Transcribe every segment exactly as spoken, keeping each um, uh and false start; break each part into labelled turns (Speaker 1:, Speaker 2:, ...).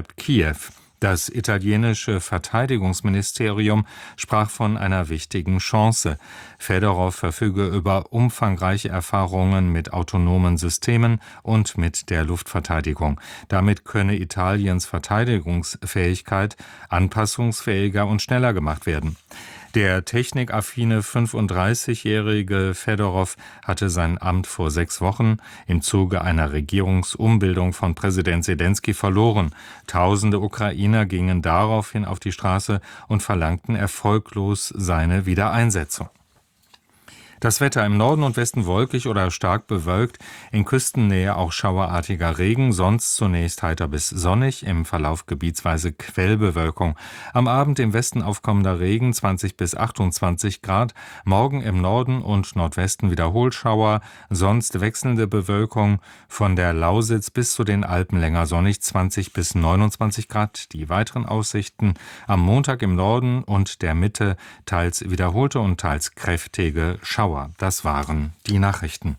Speaker 1: schreibt Kiew. Das italienische Verteidigungsministerium sprach von einer wichtigen Chance. Fedorow verfüge über umfangreiche Erfahrungen mit autonomen Systemen und mit der Luftverteidigung. Damit könne Italiens Verteidigungsfähigkeit anpassungsfähiger und schneller gemacht werden. Der technikaffine fünfunddreißigjährige Fedorow hatte sein Amt vor sechs Wochen im Zuge einer Regierungsumbildung von Präsident Selenskyj verloren. Tausende Ukrainer gingen daraufhin auf die Straße und verlangten erfolglos seine Wiedereinsetzung. Das Wetter im Norden und Westen wolkig oder stark bewölkt, in Küstennähe auch schauerartiger Regen, sonst zunächst heiter bis sonnig, im Verlauf gebietsweise Quellbewölkung. Am Abend im Westen aufkommender Regen, zwanzig bis achtundzwanzig Grad, morgen im Norden und Nordwesten Wiederholschauer, sonst wechselnde Bewölkung, von der Lausitz bis zu den Alpen länger sonnig, zwanzig bis neunundzwanzig Grad. Die weiteren Aussichten am Montag im Norden und der Mitte teils wiederholte und teils kräftige Schauer. Das waren die Nachrichten.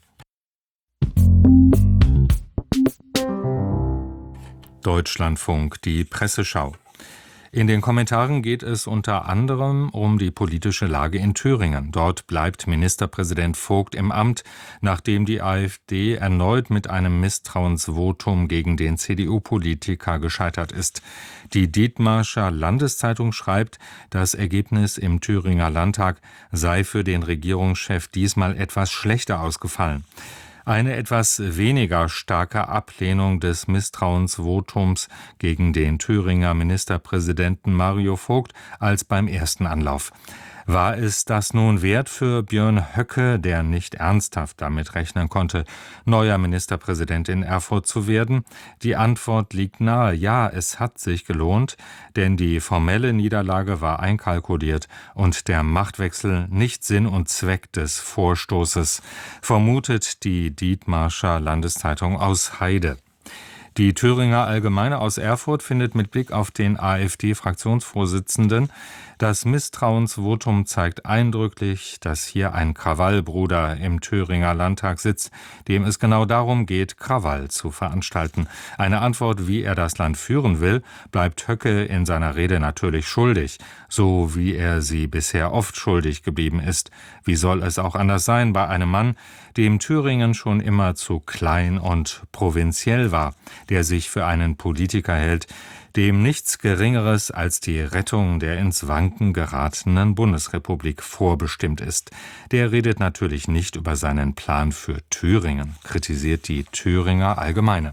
Speaker 1: Deutschlandfunk, die Presseschau. In den Kommentaren geht es unter anderem um die politische Lage in Thüringen. Dort bleibt Ministerpräsident Vogt im Amt, nachdem die AfD erneut mit einem Misstrauensvotum gegen den C D U-Politiker gescheitert ist. Die Dithmarscher Landeszeitung schreibt, das Ergebnis im Thüringer Landtag sei für den Regierungschef diesmal etwas schlechter ausgefallen. Eine etwas weniger starke Ablehnung des Misstrauensvotums gegen den Thüringer Ministerpräsidenten Mario Vogt als beim ersten Anlauf. War es das nun wert für Björn Höcke, der nicht ernsthaft damit rechnen konnte, neuer Ministerpräsident in Erfurt zu werden? Die Antwort liegt nahe, ja, es hat sich gelohnt, denn die formelle Niederlage war einkalkuliert und der Machtwechsel nicht Sinn und Zweck des Vorstoßes, vermutet die Dithmarscher Landeszeitung aus Heide. Die Thüringer Allgemeine aus Erfurt findet mit Blick auf den AfD-Fraktionsvorsitzenden, das Misstrauensvotum zeigt eindrücklich, dass hier ein Krawallbruder im Thüringer Landtag sitzt, dem es genau darum geht, Krawall zu veranstalten. Eine Antwort, wie er das Land führen will, bleibt Höcke in seiner Rede natürlich schuldig, so wie er sie bisher oft schuldig geblieben ist. Wie soll es auch anders sein bei einem Mann, dem Thüringen schon immer zu klein und provinziell war, der sich für einen Politiker hält, dem nichts Geringeres als die Rettung der ins Wanken geratenen Bundesrepublik vorbestimmt ist. Der redet natürlich nicht über seinen Plan für Thüringen, kritisiert die Thüringer Allgemeine.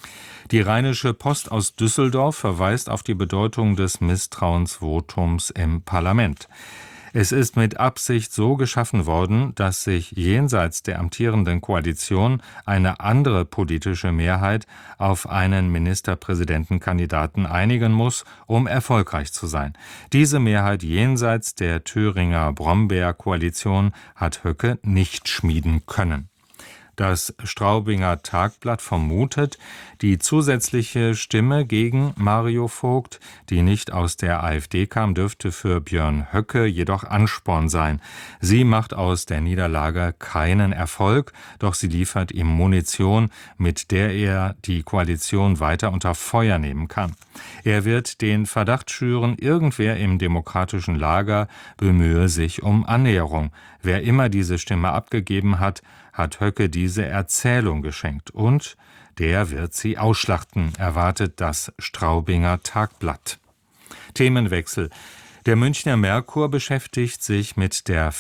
Speaker 1: Die Rheinische Post aus Düsseldorf verweist auf die Bedeutung des Misstrauensvotums im Parlament. Es ist mit Absicht so geschaffen worden, dass sich jenseits der amtierenden Koalition eine andere politische Mehrheit auf einen Ministerpräsidentenkandidaten einigen muss, um erfolgreich zu sein. Diese Mehrheit jenseits der Thüringer Brombeer-Koalition hat Höcke nicht schmieden können. Das Straubinger Tagblatt vermutet, die zusätzliche Stimme gegen Mario Vogt, die nicht aus der AfD kam, dürfte für Björn Höcke jedoch Ansporn sein. Sie macht aus der Niederlage keinen Erfolg, doch sie liefert ihm Munition, mit der er die Koalition weiter unter Feuer nehmen kann. Er wird den Verdacht schüren, irgendwer im demokratischen Lager bemühe sich um Annäherung. Wer immer diese Stimme abgegeben hat, hat Höcke diese Erzählung geschenkt und der wird sie ausschlachten, erwartet das Straubinger Tagblatt. Themenwechsel. Der Münchner Merkur beschäftigt sich mit der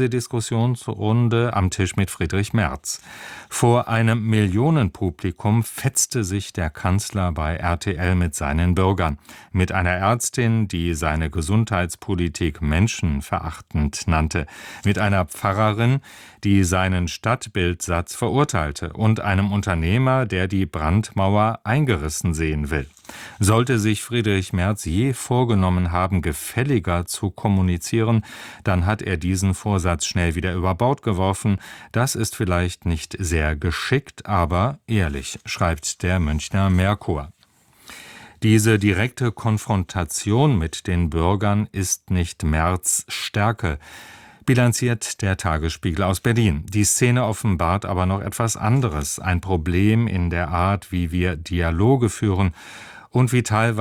Speaker 1: Fernsehdiskussionsrunde am Tisch mit Friedrich Merz. Vor einem Millionenpublikum fetzte sich der Kanzler bei R T L mit seinen Bürgern. Mit einer Ärztin, die seine Gesundheitspolitik menschenverachtend nannte. Mit einer Pfarrerin, die seinen Stadtbildsatz verurteilte. Und einem Unternehmer, der die Brandmauer eingerissen sehen will. Sollte sich Friedrich Merz je vorgenommen haben, gefälliger zu kommunizieren, dann hat er diesen Vorsatz schnell wieder über Bord geworfen. Das ist vielleicht nicht sehr geschickt, aber ehrlich, schreibt der Münchner Merkur. Diese direkte Konfrontation mit den Bürgern ist nicht Merz' Stärke, bilanziert der Tagesspiegel aus Berlin. Die Szene offenbart aber noch etwas anderes, ein Problem in der Art, wie wir Dialoge führen und wie teilweise